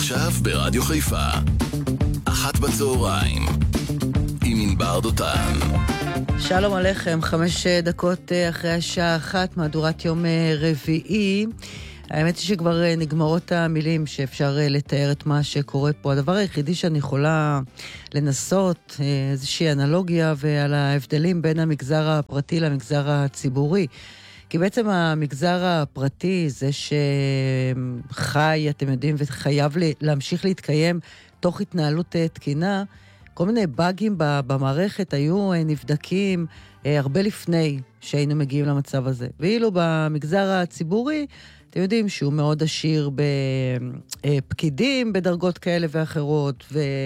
עכשיו ברדיו חיפה, 13:00 עם ענבר דותן. שלום עליכם, 5 דקות אחרי השעה 1, מהדורת יום רביעי. האמת היא שכבר נגמרות המילים שאפשר לתאר את מה שקורה פה. הדבר היחידי שאני יכולה לנסות איזושהי אנלוגיה ועל ההבדלים בין המגזר הפרטי למגזר הציבורי. כי בעצם המגזר הפרטי זה שחי, אתם יודעים, וחייב להמשיך להתקיים תוך התנהלות תקינה. כל מיני באגים במערכת היו נבדקים הרבה לפני שהיינו מגיעים למצב הזה. ואילו במגזר הציבורי, אתם יודעים שהוא מאוד עשיר בפקידים בדרגות כאלה ואחרות,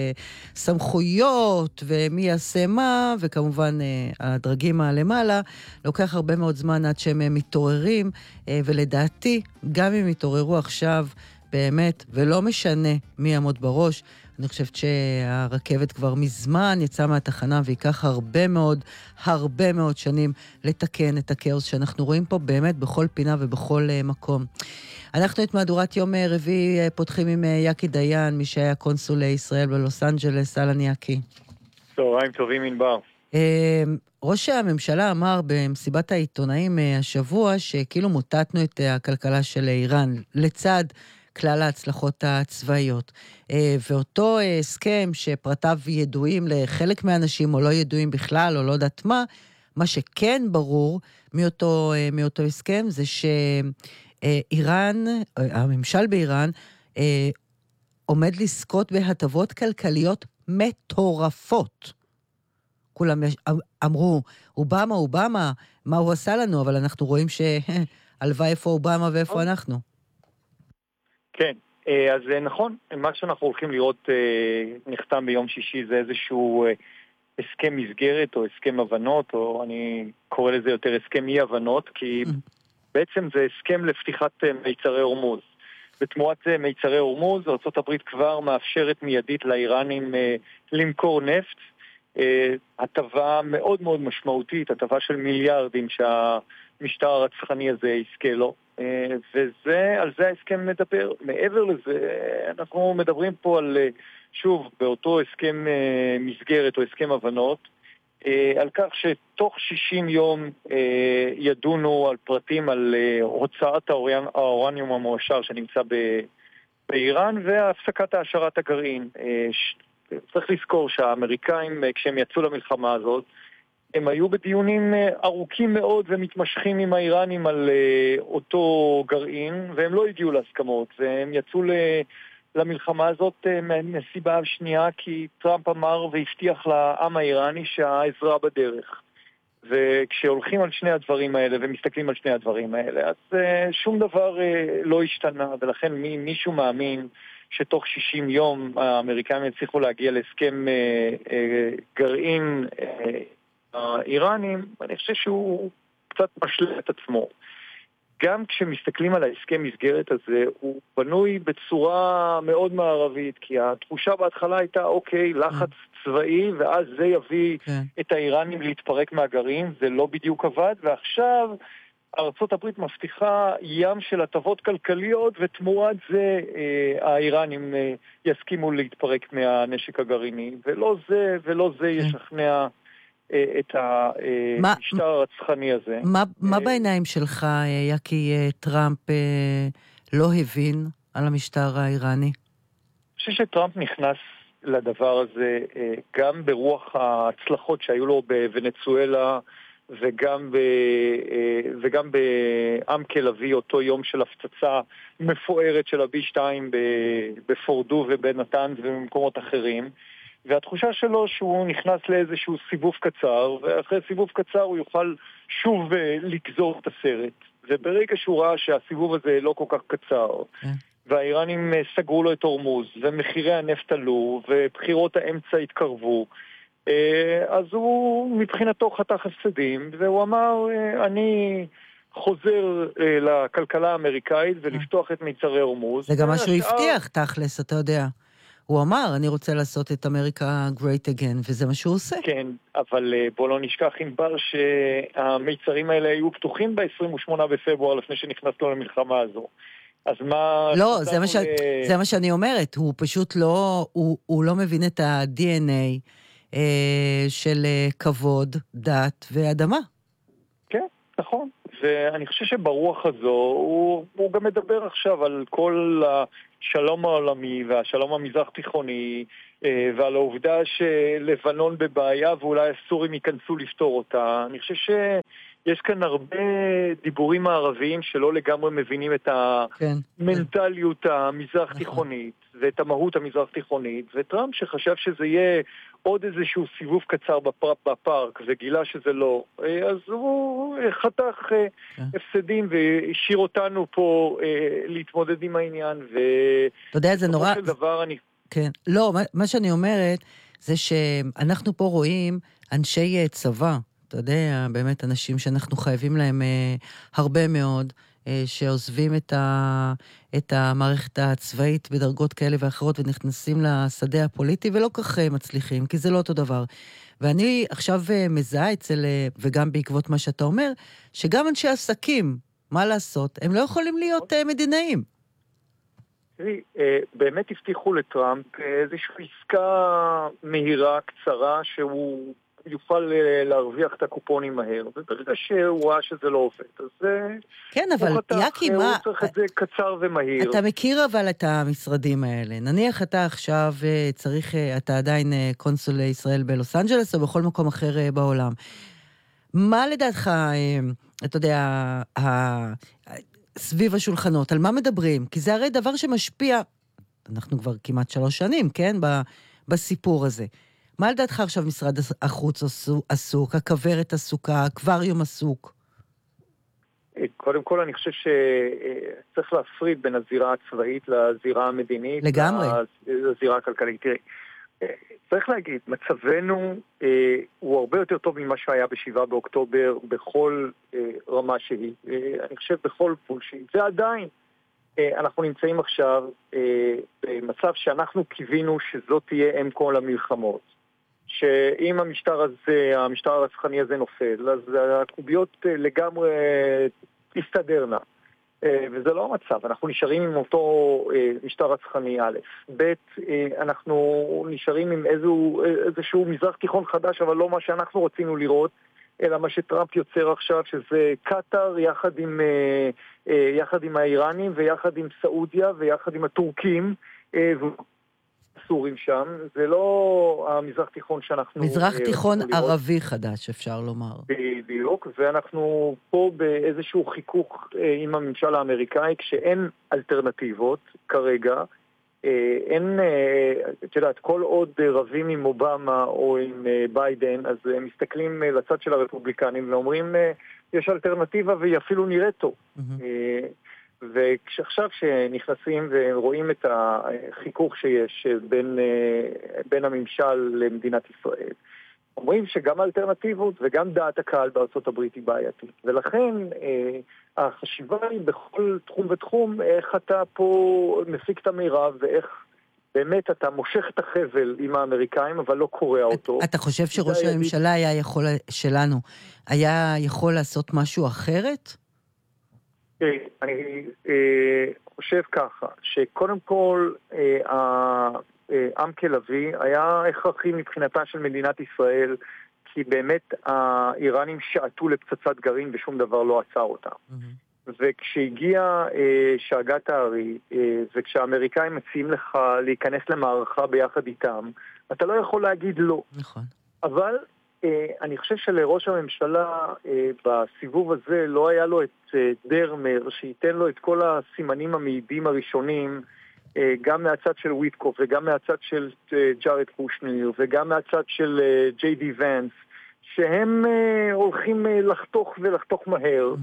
וסמכויות, ומי יעשה מה, וכמובן הדרגים הלמעלה, לוקח הרבה מאוד זמן עד שהם מתעוררים, ולדעתי, גם אם יתעוררו עכשיו באמת, ולא משנה מי יעמוד בראש, אני חושבת שהרכבת כבר מזמן יצאה מהתחנה, ויקח הרבה מאוד שנים לתקן את הכאוס שאנחנו רואים פה באמת בכל פינה ובכל מקום. אנחנו את מהדורת יום רביעי פותחים עם יקי דיין, מי שהיה קונסול לישראל בלוס אנג'לס. אהלן יקי. צהריים טובים ענבר. ראש הממשלה אמר במסיבת העיתונאים השבוע שכאילו מוטטנו את הכלכלה של איראן לצד כלל ההצלחות הצבאיות. ואותו הסכם שפרטיו ידועים לחלק מהאנשים, או לא ידועים בכלל, או לא יודעת מה שכן ברור מאותו הסכם, זה שאיראן, הממשל באיראן, עומד לזכות בהטבות כלכליות מטורפות. כולם אמרו, אובמה, מה הוא עשה לנו? אבל אנחנו רואים שהלוואי איפה אובמה ואיפה אנחנו. כן, אז נכון, מה שאנחנו הולכים לראות נחתם ביום שישי זה איזשהו הסכם מסגרת או הסכם הבנות, או אני קורא לזה יותר הסכם אי הבנות, כי בעצם זה הסכם לפתיחת מיצרי הורמוז. בתמורת מיצרי הורמוז, ארצות הברית כבר מאפשרת מיידית לאיראנים למכור נפט, הטבה מאוד מאוד משמעותית, הטבה של מיליארדים שהמשטר הרצחני הזה יזכה לו. ועל זה ההסכם מדבר. מעבר לזה, אנחנו מדברים פה על, שוב, באותו הסכם מסגרת או הסכם הבנות, על כך שתוך 60 יום ידונו על פרטים על הוצאת האורניום המועשר שנמצא באיראן והפסקת העשרת הגרעין. צריך לזכור שהאמריקאים, כשהם יצאו למלחמה הזאת, הם היו בדיונים ארוכים מאוד ומתמשכים עם האיראנים על אותו גרעין, והם לא הגיעו להסכמות, והם יצאו למלחמה הזאת מסיבה שנייה, כי טראמפ אמר והבטיח לעם האיראני שהעזרה בדרך. וכשהולכים על שני הדברים האלה ומסתכלים על שני הדברים האלה, אז שום דבר לא השתנה, ולכן מישהו מאמין שתוך 60 יום האמריקאים יצליחו להגיע להסכם גרעין האיראנים, אני חושב שהוא קצת משלה את עצמו. גם כשמסתכלים על ההסכם מסגרת הזה, הוא בנוי בצורה מאוד מערבית, כי התחושה בהתחלה הייתה, אוקיי, לחץ צבאי, ואז זה יביא את האיראנים להתפרק מהגרעין, זה לא בדיוק עבד, ועכשיו ארצות הברית מבטיחה ים של הטבות כלכליות, ותמורת זה האיראנים יסכימו להתפרק מהנשק הגרעיני, ולא זה ישכנע את המשטר הרצחני הזה. מה בעיניים שלך, יקי, טראמפ לא הבין על המשטר האיראני? אני חושב שטראמפ נכנס לדבר הזה גם ברוח ההצלחות שהיו לו בוונצואלה, וגם באמקל אבי, אותו יום של הפצצה מפוארת של ה-B2 בפורדו ובנתנז ובמקומות אחרים. והתחושה שלו שהוא נכנס לאיזשהו סיבוב קצר, ואחרי סיבוב קצר הוא יוכל שוב לגזור את הסרט. וברגע שהוא ראה שהסיבוב הזה לא כל כך קצר, והאיראנים סגרו לו את הורמוז, ומחירי הנפט עלו, ובחירות האמצע התקרבו, אז הוא מבחינתו חתך הפסדים, והוא אמר, אני חוזר לכלכלה האמריקאית ולפתוח את מיצרי הורמוז. זה גם מה שהוא הבטיח, תכלס, אתה יודע. הוא אמר, אני רוצה לעשות את אמריקה great again, וזה מה שהוא עושה. כן, אבל בוא לא נשכח ענבר שהמיצרים האלה היו פתוחים ב-28 בפברואר לפני שנכנסנו למלחמה הזו. אז מה... לא, זה מה שאני אומרת. הוא פשוט לא, הוא לא מבין את ה-DNA של כבוד, דת ואדמה. כן, נכון. ואני חושב שברוח הזו, הוא גם מדבר עכשיו על כל השלום העולמי והשלום המזרח תיכוני, ועל העובדה שלבנון בבעיה ואולי הסורים ייכנסו לפתור אותה. אני חושב שיש כאן הרבה דיבורים הערביים שלא לגמרי מבינים את המנטליות המזרח תיכונית ואת המהות המזרח תיכונית, וטראמפ שחשב שזה יהיה עוד איזשהו סיבוב קצר בפארק וגילה שזה לא, אז הוא חתך הפסדים והשאיר אותנו פה להתמודד עם העניין. אתה יודע, זה נורא... של דבר אני... כן, לא, מה שאני אומרת זה שאנחנו פה רואים אנשי צבא, אתה יודע, באמת אנשים שאנחנו חייבים להם הרבה מאוד, שעוזבים את המערכת הצבאית בדרגות כאלה ואחרות ונכנסים לשדה הפוליטי ולא כך מצליחים, כי זה לא אותו דבר. ואני עכשיו מזהה וגם בעקבות מה שאתה אומר, שגם אנשי עסקים, מה לעשות, הם לא יכולים להיות מדינאים. תראי, באמת הבטיחו לטראמפ איזושהי עסקה מהירה, קצרה, שהוא יוכל להרוויח את הקופונים מהר, וברגע שהוא ראה שזה לא עובד, אז כן, אבל יאקי, הוא צריך את זה קצר ומהיר. אתה מכיר אבל את המשרדים האלה. נניח אתה עכשיו צריך, אתה עדיין קונסול ישראל בלוס אנג'לס, או בכל מקום אחר בעולם. מה לדעתך, אתה יודע, סביב השולחנות, על מה מדברים? כי זה הרי דבר שמשפיע, אנחנו כבר כמעט 3 שנים, כן? בסיפור הזה. מה לדעתך עכשיו משרד החוץ עסוק, הכברת עסוקה, האקווריום עסוק? קודם כל אני חושב שצריך להפריד בין הזירה הצבאית לזירה המדינית. לגמרי. לזירה הכלכלית. תראי, צריך להגיד, מצבנו הוא הרבה יותר טוב ממה שהיה ב7 באוקטובר בכל רמה שהיא. אני חושב בכל גבול שהיא. ועדיין, אנחנו נמצאים עכשיו במצב שאנחנו קיווינו שזאת תהיה אם כל המלחמות. שאם המשטר הרצחני הזה נופל, אז הקוביות לגמרי תסתדרנה. וזה לא המצב. אנחנו נשארים עם אותו משטר רצחני א', ב', אנחנו נשארים עם איזשהו מזרח תיכון חדש, אבל לא מה שאנחנו רצינו לראות, אלא מה שטראמפ יוצר עכשיו, שזה קטר יחד עם האיראנים ויחד עם סעודיה ויחד עם הטורקים, סורים שם, זה לא המזרח תיכון שאנחנו... מזרח תיכון ערבי חדש, אפשר לומר. בדיוק, ואנחנו פה באיזשהו חיכוך עם הממשל האמריקאי, כשאין אלטרנטיבות כרגע, אין, את יודעת, כל עוד רבים עם אובמה או עם ביידן, אז מסתכלים לצד של הרפובליקנים ואומרים, יש אלטרנטיבה והיא אפילו נראית טוב. וכשעכשיו שנכנסים ורואים את החיכוך שיש בין הממשל למדינת ישראל, אומרים שגם האלטרנטיבות וגם דעת הקהל בארצות הברית היא בעייתית. ולכן החשיבה היא בכל תחום ותחום, איך אתה פה מפיק את המירב ואיך באמת אתה מושך את החבל עם האמריקאים, אבל לא קורא אותו. אתה חושב שראש הממשלה שלנו היה יכול לעשות משהו אחרת? אני חושב ככה, שקודם כל עם כלבי היה הכרחי מבחינתה של מדינת ישראל, כי באמת האיראנים שעטו לפצצת גרעין ושום דבר לא עצר אותה. וכשהגיע שאגת הארי, וכשהאמריקאים מציעים לך להיכנס למערכה ביחד איתם, אתה לא יכול להגיד לא. נכון. אבל אני חושב שלראש הממשלה בסיבוב הזה לא היה לו את דרמר שייתן לו את כל הסימנים המעידים הראשונים, גם מהצד של וויטקוף וגם מהצד של ג'ארד קושנר וגם מהצד של ג'יי די ונס, שהם הולכים לחתוך מהר,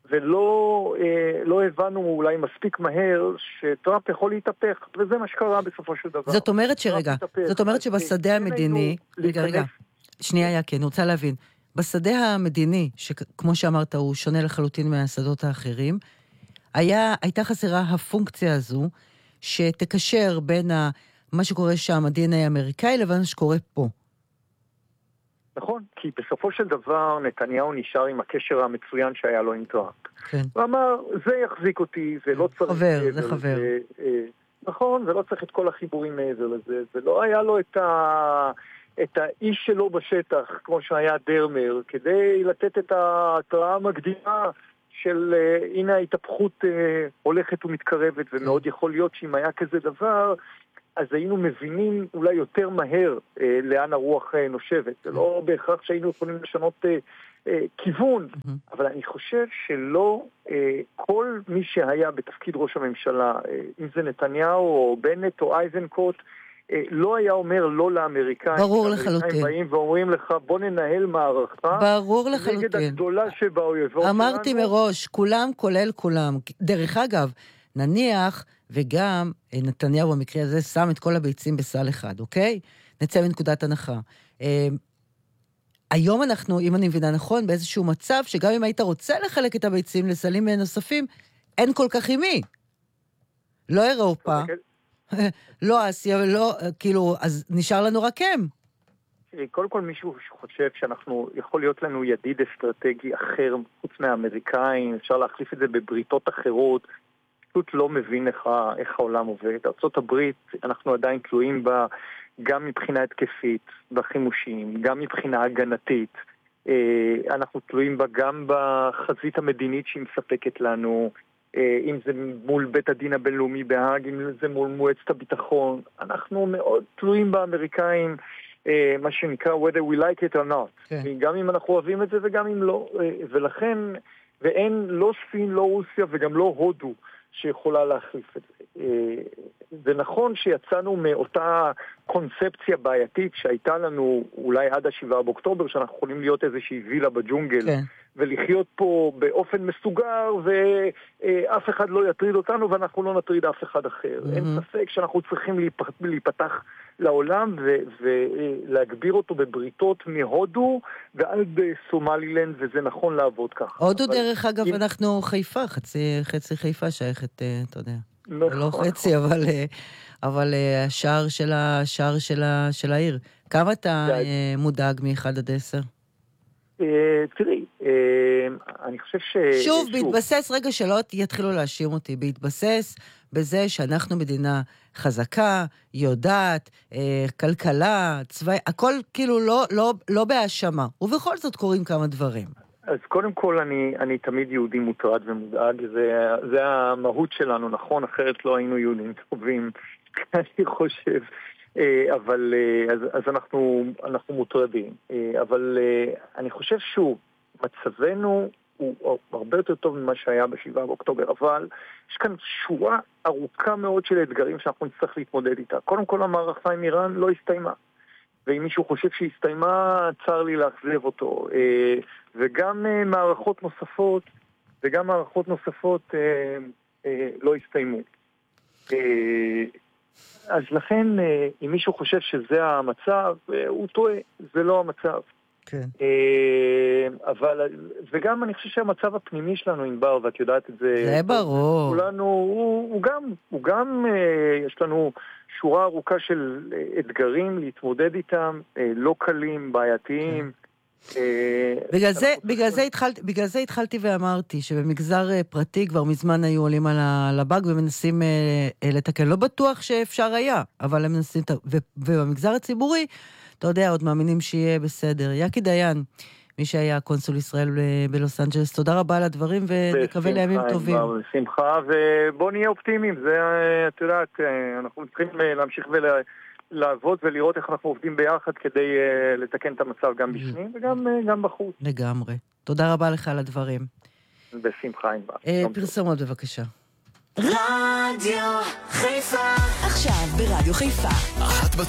ולא הבנו אולי מספיק מהר שטראמפ יכול להתהפך, וזה מה שקרה בסופו של דבר. זאת אומרת שבשדה המדיני, רגע, שנייה, כן, אני רוצה להבין. בשדה המדיני, שכמו שאמרת, הוא שונה לחלוטין מהשדות האחרים, הייתה חסרה הפונקציה הזו, שתקשר בין מה שקורה שם, ה-DNA האמריקאי, לבין מה שקורה פה. נכון, כי בסופו של דבר נתניהו נשאר עם הקשר המצוין שהיה לו עם טראמפ. כן. הוא אמר, זה יחזיק אותי, זה לא צריך... זה חבר. נכון, ולא צריך את כל החיבורים מעבר לזה. ולא היה לו את האיש שלו בשטח, כמו שהיה דרמר, כדי לתת את ההתראה המקדימה של הנה ההתהפכות הולכת ומתקרבת, ומאוד יכול להיות שאם היה כזה דבר, אז היינו מבינים אולי יותר מהר לאן הרוח נושבת. זה לא בהכרח שהיינו יכולים לשנות כיוון, אבל אני חושב שלא כל מי שהיה בתפקיד ראש הממשלה, אם זה נתניהו או בנט או אייזנקוט, לא היה אומר לא לאמריקאים. ברור לחלוטין. האמריקאים באים ואומרים לך, בוא ננהל מערכה. ברור לחלוטין. נגד הגדולה שבאויבות שלנו. אמרתי מראש, כולם כולל כולם. דרך אגב, נניח, וגם נתניהו במקרה הזה שם את כל הביצים בסל אחד, אוקיי? נצא מנקודת הנחה. היום אנחנו, אם אני מבינה נכון, באיזשהו מצב שגם אם היית רוצה לחלק את הביצים לסלים נוספים, אין כל כך עם מי. לא אירופה. לא אסיה, ולא, כאילו, אז נשאר לנו רק הם. קודם כל מישהו שחושב שאנחנו, יכול להיות לנו ידיד אסטרטגי אחר, חוץ מהאמריקאים, אפשר להחליף את זה בבריתות אחרות, פשוט לא מבין איך העולם עובד. ארצות הברית, אנחנו עדיין תלויים בה, גם מבחינה התקפית, בחימושים, גם מבחינה הגנתית. אנחנו תלויים בה גם בחזית המדינית שהיא מספקת לנו, אם זה מול בית הדין הבינלאומי בהאג, אם זה מול מועצת הביטחון. אנחנו מאוד תלויים באמריקאים, מה שנקרא whether we like it or not. כן. גם אם אנחנו אוהבים את זה וגם אם לא. ולכן, ואין לא סין, לא רוסיה וגם לא הודו שיכולה להחליף את זה. זה נכון שיצאנו מאותה קונספציה בעייתית שהייתה לנו אולי עד 7 באוקטובר, שאנחנו יכולים להיות איזושהי וילה בג'ונגל, כן. ולחיות פה באופן מסוגר, ואף אחד לא יטריד אותנו, ואנחנו לא נטריד אף אחד אחר. אין ספק שאנחנו צריכים להיפתח לעולם, ולהגביר אותו בבריתות מהודו, ועד סומלילנד, וזה נכון לעבוד ככה. הודו דרך אגב, אנחנו חיפה, חצי חיפה שייכת, אתה יודע. לא חצי, אבל השער של העיר. כמה אתה מודאג מ-1 עד 10? תראי, אני חושב שוב, בהתבסס, רגע שלא יתחילו להאשים אותי, בהתבסס בזה שאנחנו מדינה חזקה, יודעת, כלכלה, צבאי, הכל כאילו לא בהאשמה, ובכל זאת קורים כמה דברים. אז קודם כל אני תמיד יהודי מוטרד ומודאג, זה המהות שלנו, נכון? אחרת לא היינו יהודים טובים, אני חושב. אבל אז אנחנו מוטרדים, אבל אני חושב שוב, מצבנו הוא הרבה יותר טוב ממה שהיה ב7 באוקטובר, אבל יש כאן שורה ארוכה מאוד של אתגרים שאנחנו נצטרך להתמודד איתה. קודם כל המערכה עם איראן לא הסתיימה, ואם מישהו חושב שהיא הסתיימה, צר לי להחזב אותו, וגם מערכות נוספות לא הסתיימו. אז לכן, אם מישהו חושב שזה המצב, הוא טועה, זה לא המצב. כן. אבל, וגם אני חושב שהמצב הפנימי שלנו, ענבר, ואת יודעת את זה... זה ברור. כולנו, הוא גם, יש לנו שורה ארוכה של אתגרים להתמודד איתם, לא קלים, בעייתיים. בגלל זה התחלתי ואמרתי שבמגזר פרטי כבר מזמן היו עולים על הבאג ומנסים לתקן. לא בטוח שאפשר היה, אבל הם מנסים... ובמגזר הציבורי, אתה יודע, עוד מאמינים שיהיה בסדר. יקי דיין, מי שהיה קונסול ישראל בלוס אנג'לס, תודה רבה על הדברים ונקווה לימים טובים. בשמחה, ובוא נהיה אופטימיים. זה, את יודעת, אנחנו צריכים להמשיך לעבוד ולראות איך אנחנו עובדים ביחד כדי לתקן את המצב גם בפנים וגם בחוץ. לגמרי. תודה רבה לך על הדברים. בשמחה, ענבר. פרסומות בבקשה. רדיו חיפה. עכשיו ברדיו חיפה. 1